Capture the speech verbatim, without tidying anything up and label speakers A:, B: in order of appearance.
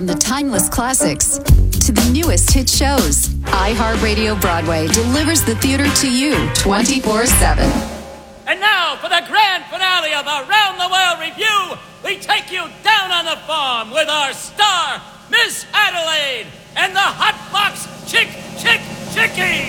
A: From the timeless classics to the newest hit shows, iHeartRadio Broadway delivers the theater to you twenty-four seven.
B: And now, for the grand finale of Around the World Review, we take you down on the farm with our star, Miss Adelaide, and the Hot Box Chick, Chick, Chickie!